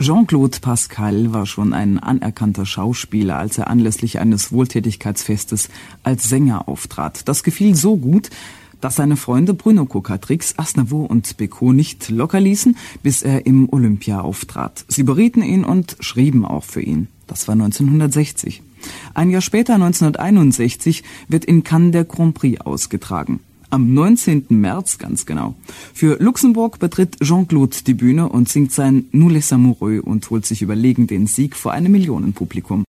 Jean-Claude Pascal war schon ein anerkannter Schauspieler, als er anlässlich eines Wohltätigkeitsfestes als Sänger auftrat. Das gefiel so gut, dass seine Freunde Bruno Coquatrix, Aznavour und Bécaud nicht locker ließen, bis er im Olympia auftrat. Sie berieten ihn und schrieben auch für ihn. Das war 1960. Ein Jahr später, 1961, wird in Cannes der Grand Prix ausgetragen. Am 19. März, ganz genau. Für Luxemburg betritt Jean-Claude die Bühne und singt sein Nous les Amoureux und holt sich überlegen den Sieg vor einem Millionenpublikum.